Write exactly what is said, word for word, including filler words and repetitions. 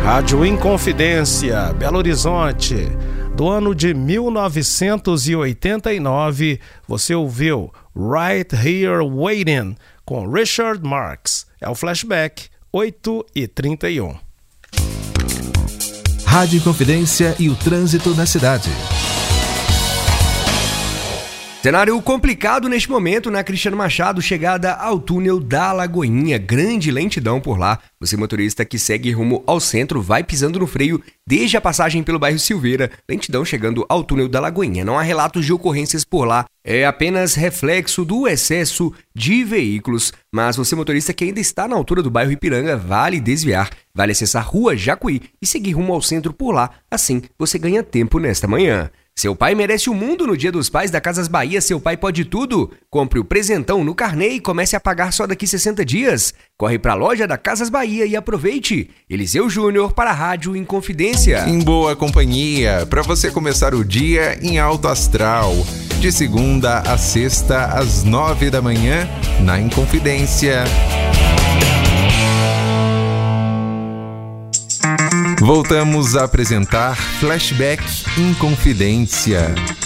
Rádio Inconfidência, Belo Horizonte. Do ano de mil novecentos e oitenta e nove, você ouviu Right Here Waiting, com Richard Marx. É o Flashback, oito e trinta e um. Rádio Inconfidência e o trânsito na cidade. Cenário complicado neste momento na Cristiano Machado, chegada ao túnel da Lagoinha. Grande lentidão por lá. Você, motorista que segue rumo ao centro, vai pisando no freio desde a passagem pelo bairro Silveira. Lentidão chegando ao túnel da Lagoinha. Não há relatos de ocorrências por lá. É apenas reflexo do excesso de veículos. Mas você, motorista que ainda está na altura do bairro Ipiranga, vale desviar. Vale acessar Rua Jacuí e seguir rumo ao centro por lá. Assim, você ganha tempo nesta manhã. Seu pai merece o mundo no Dia dos Pais da Casas Bahia. Seu pai pode tudo. Compre o presentão no carnê e comece a pagar só daqui sessenta dias. Corre para a loja da Casas Bahia e aproveite. Eliseu Júnior para a Rádio Inconfidência. Em boa companhia, para você começar o dia em alto astral. De segunda a sexta, às nove da manhã, na Inconfidência. Voltamos a apresentar Flashback Inconfidência.